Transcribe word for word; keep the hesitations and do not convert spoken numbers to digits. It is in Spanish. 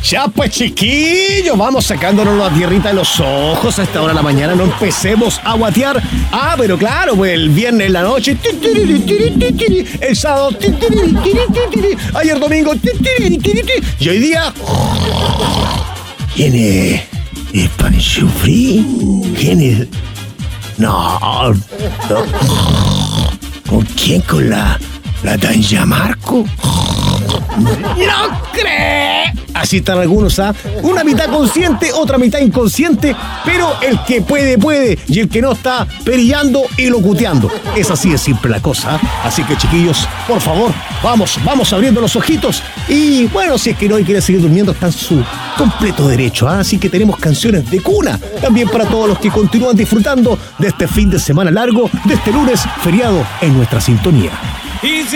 Ya pues, chiquillos, vamos sacándonos la tierrita de los ojos a esta hora de la mañana. No empecemos a guatear. Ah, pero claro, pues el viernes en la noche, el sábado, ayer domingo, y hoy día... ¿Quién es? ¿Es Panchufri? ¿Quién es? No, no. ¿Con quién? ¿Con la... la Tanja Marco? ¡No cree! Así están algunos, ¿ah? Una mitad consciente, otra mitad inconsciente, pero el que puede, puede, y el que no está perillando y locuteando. Es así de simple la cosa, ¿ah? Así que, chiquillos, por favor, vamos, vamos abriendo los ojitos. Y bueno, si es que no y quiere seguir durmiendo, está en su completo derecho, ¿ah? Así que tenemos canciones de cuna también para todos los que continúan disfrutando de este fin de semana largo, de este lunes feriado en nuestra sintonía. Easy.